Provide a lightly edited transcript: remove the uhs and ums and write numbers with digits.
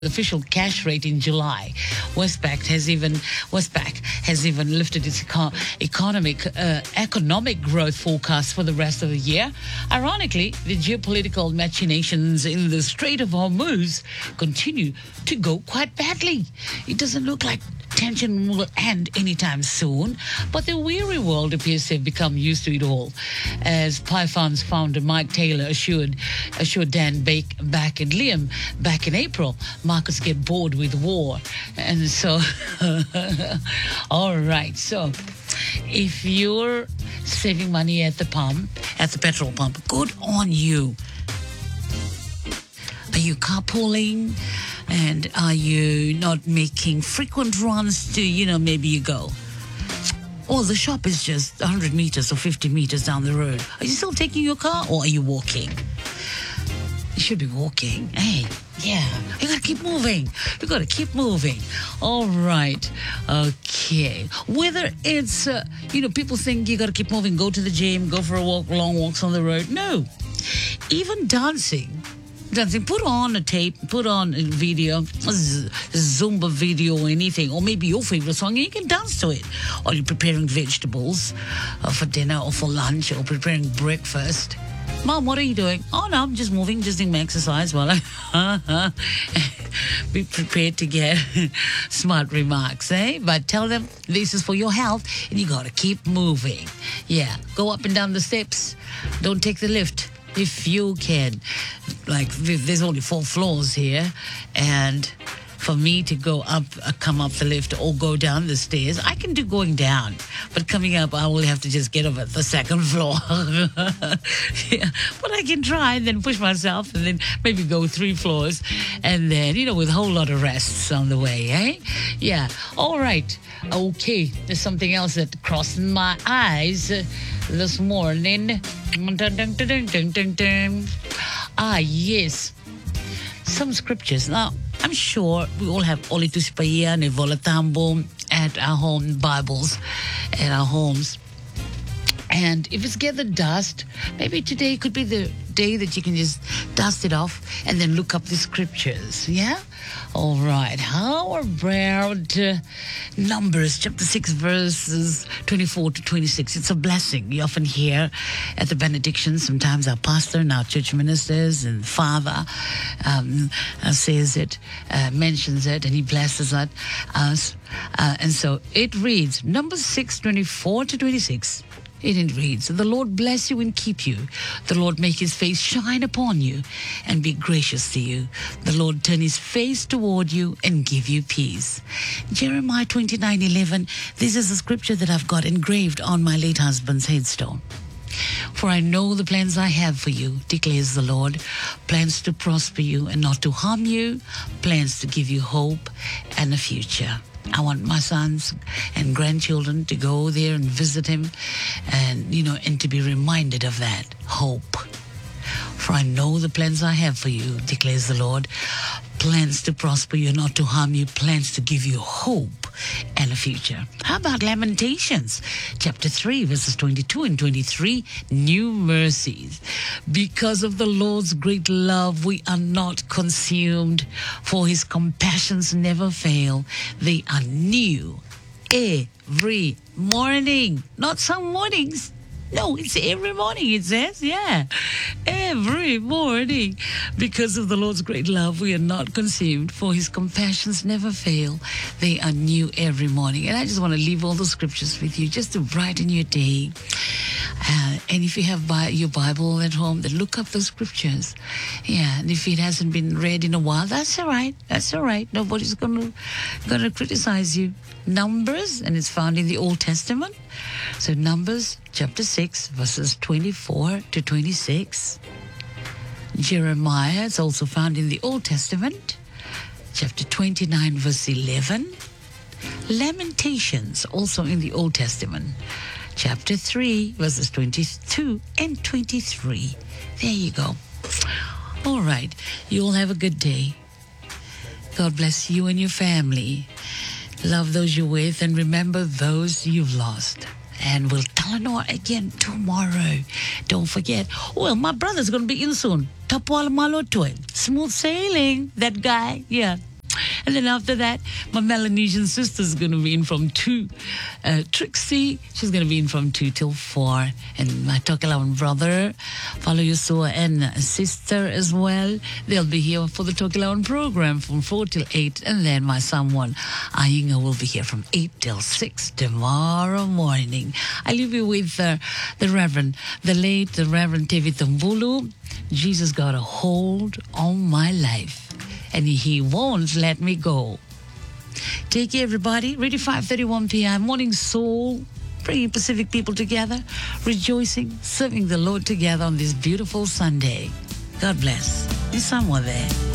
official cash rate in July. Westpac has even lifted its economic growth forecast for the rest of the year. Ironically, the geopolitical machinations in the Strait of Hormuz continue to go quite badly. It doesn't look like tension will end anytime soon, but the weary world appears to have become used to it all. As Python's founder Mike Taylor assured Dan back and Liam back in April, markets get bored with war. And so, all right, so if you're saving money at the petrol pump, good on you. Are you carpooling? And are you not making frequent runs to, maybe you go, oh, the shop is just 100 meters or 50 meters down the road. Are you still taking your car or are you walking? You should be walking. Hey, yeah, you got to keep moving. You got to keep moving. All right. Okay. Whether it's, people think you got to keep moving, go to the gym, go for a walk, long walks on the road. No. Even dancing, put on a tape, put on a video, a Zumba video or anything, or maybe your favorite song, and you can dance to it. Or you're preparing vegetables for dinner or for lunch or preparing breakfast. Mom, what are you doing? Oh, no, I'm just moving, just doing my exercise while I be prepared to get smart remarks, eh? But tell them this is for your health and you got to keep moving. Yeah, go up and down the steps. Don't take the lift. If you can, there's only 4 floors here, and for me to come up the lift or go down the stairs, I can do going down, but coming up, I will have to just get over the 2nd floor. Yeah, but I can try and then push myself and then maybe go 3 floors, and then, with a whole lot of rests on the way, eh? Yeah, all right. Okay, there's something else that crossed my eyes this morning. Yes. Some scriptures. Now, I'm sure we all have Olituspaya and Volatambo at our home Bibles, at our homes. And if it's gathered dust, maybe today could be the day that you can just dust it off and then look up the scriptures, yeah? All right. How about Numbers chapter 6, verses 24 to 26? It's a blessing. You often hear at the benediction, sometimes our pastor and our church ministers and father says it, mentions it, and he blesses us. And so it reads, Numbers 6, 24 to 26. It reads, the Lord bless you and keep you. The Lord make his face shine upon you and be gracious to you. The Lord turn his face toward you and give you peace. Jeremiah 29:11. This is a scripture that I've got engraved on my late husband's headstone. For I know the plans I have for you, declares the Lord, plans to prosper you and not to harm you, plans to give you hope and a future. I want my sons and grandchildren to go there and visit him and, and to be reminded of that hope. For I know the plans I have for you, declares the Lord, plans to prosper you, not to harm you, plans to give you hope and a future. How about Lamentations chapter 3, verses 22 and 23? New mercies. Because of the Lord's great love, we are not consumed, for his compassions never fail. They are new every morning. Not some mornings. No, it's every morning, it says. Yeah, every morning. Because of the Lord's great love, we are not consumed, for his compassions never fail. They are new every morning. And I just want to leave all those scriptures with you just to brighten your day. And if you have your Bible at home, then look up those scriptures. Yeah, and if it hasn't been read in a while, that's all right. That's all right. Nobody's gonna criticize you. Numbers, and it's found in the Old Testament. So Numbers chapter 6, verses 24 to 26. Jeremiah, it's also found in the Old Testament, chapter 29, verse 11. Lamentations, also in the Old Testament, chapter 3, verses 22 and 23. There you go. All right. You all have a good day. God bless you and your family. Love those you're with and remember those you've lost. And we'll tell Eleanor again tomorrow. Don't forget. Well, my brother's going to be in soon. Tapwala Malotoy. Smooth sailing. That guy. Yeah. And then after that, my Melanesian sister's going to be in from 2. Trixie, she's going to be in from 2 till 4. And my Tokelauan brother, Falo Yusua, and sister as well, they'll be here for the Tokelauan program from 4 till 8. And then my someone, Ayinga, will be here from 8 till 6 tomorrow morning. I leave you with the late Reverend David Tumbulu. Jesus got a hold on my life, and he won't let me go. Take care, everybody. Ready, 5:31 p.m. Morning Soul, bringing Pacific people together, rejoicing, serving the Lord together on this beautiful Sunday. God bless. Is someone there?